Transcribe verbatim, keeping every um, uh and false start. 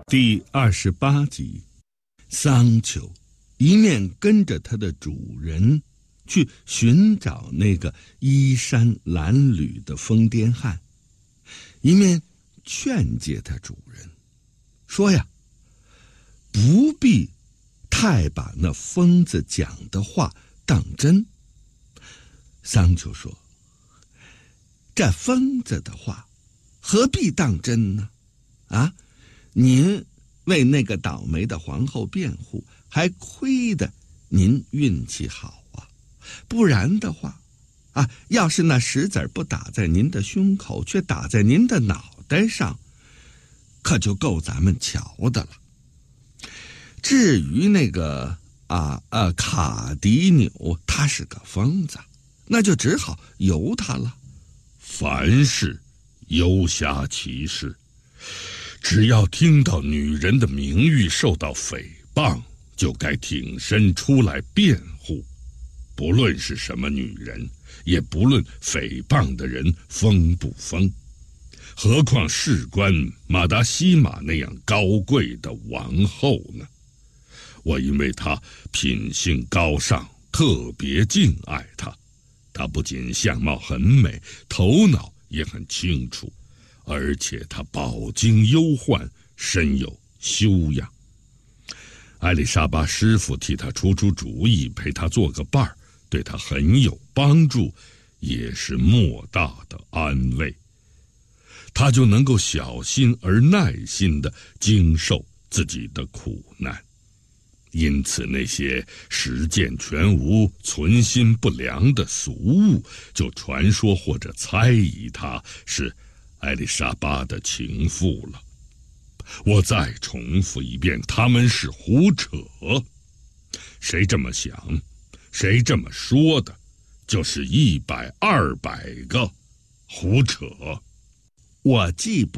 第二十八集，桑丘一面跟着他的主人去寻找那个衣衫褴褛的疯癫汉，一面劝诫他主人说呀，不必太把那疯子讲的话当真。桑丘说，这疯子的话何必当真呢？啊，您为那个倒霉的皇后辩护，还亏得您运气好啊，不然的话啊，要是那石子不打在您的胸口，却打在您的脑袋上，可就够咱们瞧的了。至于那个啊啊卡迪纽，他是个疯子，那就只好由他了。 凡事忧暇其事，只要听到女人的名誉受到诽谤，就该挺身出来辩护。不论是什么女人，也不论诽谤的人疯不疯，何况事关马达西玛那样高贵的王后呢？我因为她品性高尚，特别敬爱她。她不仅相貌很美，头脑也很清楚，而且她饱经忧患，深有修养。艾丽莎巴师傅替她出出主意，陪她做个伴儿，对她很有帮助，也是莫大的安慰。她就能够小心而耐心地经受自己的苦难。因此那些实践全无、存心不良的俗物，就传说或者猜疑她是艾丽莎巴的情妇了。我再重复一遍，他们是胡扯。谁这么想，谁这么说的，就是一百二百个胡扯。 我既不